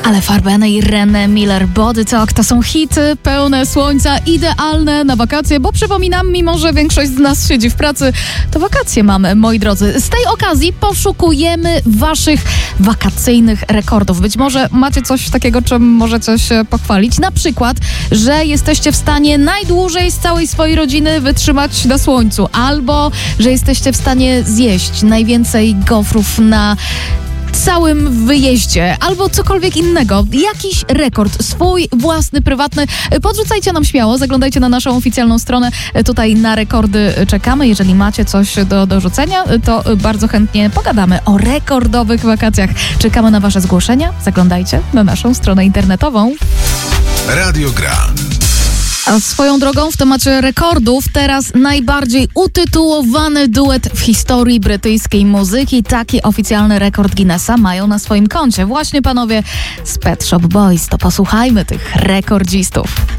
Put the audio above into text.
Ale Farbene i René Miller, Body Talk to są hity pełne słońca, idealne na wakacje, bo przypominam, mimo że większość z nas siedzi w pracy, to wakacje mamy, moi drodzy. Z tej okazji poszukujemy waszych wakacyjnych rekordów. Być może macie coś takiego, czym możecie się pochwalić. Na przykład, że jesteście w stanie najdłużej z całej swojej rodziny wytrzymać na słońcu, albo że jesteście w stanie zjeść najwięcej gofrów na całym wyjeździe, albo cokolwiek innego. Jakiś rekord, swój własny, prywatny. Podrzucajcie nam śmiało, zaglądajcie na naszą oficjalną stronę. Tutaj na rekordy czekamy. Jeżeli macie coś do dorzucenia, to bardzo chętnie pogadamy o rekordowych wakacjach. Czekamy na wasze zgłoszenia. Zaglądajcie na naszą stronę internetową. Radio Gra. A swoją drogą w temacie rekordów teraz najbardziej utytułowany duet w historii brytyjskiej muzyki. Taki oficjalny rekord Guinnessa mają na swoim koncie właśnie panowie z Pet Shop Boys. To posłuchajmy tych rekordzistów.